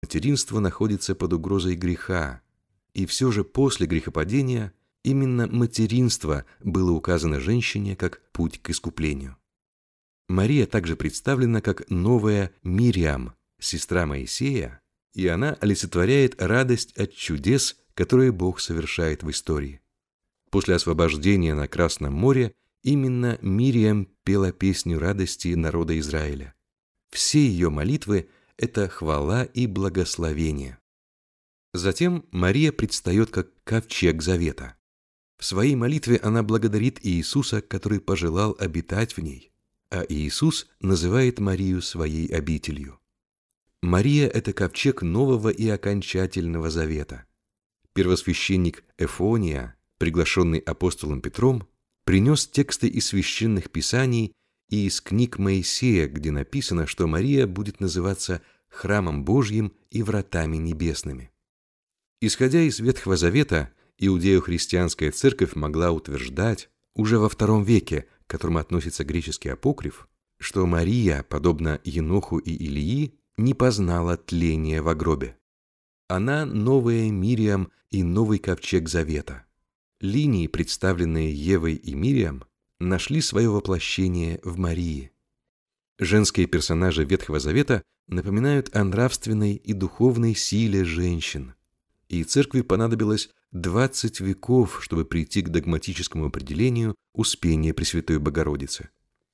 Материнство находится под угрозой греха, и все же после грехопадения именно материнство было указано женщине как путь к искуплению. Мария также представлена как новая Мириам, сестра Моисея, и она олицетворяет радость от чудес, которые Бог совершает в истории. После освобождения на Красном море именно Мириам пела песню радости народа Израиля. Все ее молитвы – это хвала и благословение. Затем Мария предстает как ковчег завета. В своей молитве она благодарит Иисуса, который пожелал обитать в ней, а Иисус называет Марию своей обителью. Мария – это ковчег нового и окончательного завета. Первосвященник Эфония, приглашенный апостолом Петром, принес тексты из священных писаний и из книг Моисея, где написано, что Мария будет называться храмом Божьим и вратами небесными. Исходя из Ветхого Завета, иудео-христианская церковь могла утверждать уже во II веке, к которому относится греческий апокриф, что Мария, подобно Еноху и Илии, не познала тления во гробе. Она новая Мириам и новый ковчег завета. Линии, представленные Евой и Мириам, нашли свое воплощение в Марии. Женские персонажи Ветхого Завета напоминают о нравственной и духовной силе женщин. И церкви понадобилось 20 веков, чтобы прийти к догматическому определению Успения Пресвятой Богородицы.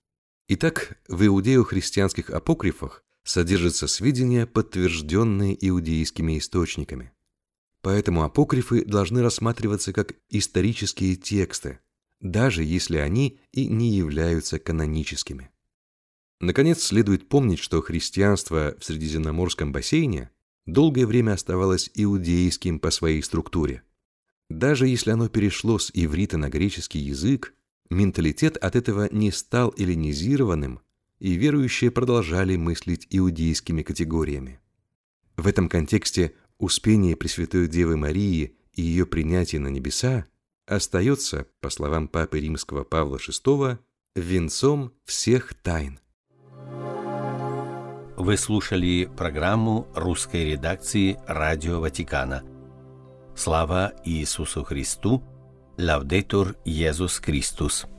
Итак, в иудео-христианских апокрифах содержатся сведения, подтвержденные иудейскими источниками. Поэтому апокрифы должны рассматриваться как исторические тексты, даже если они и не являются каноническими. Наконец, следует помнить, что христианство в Средиземноморском бассейне долгое время оставалось иудейским по своей структуре. Даже если оно перешло с иврита на греческий язык, менталитет от этого не стал эллинизированным, и верующие продолжали мыслить иудейскими категориями. В этом контексте Успение Пресвятой Девы Марии и ее принятие на небеса остается, по словам Папы Римского Павла VI, венцом всех тайн. Вы слушали программу русской редакции Радио Ватикана. Слава Иисусу Христу! Лаудетур Иисус Христос!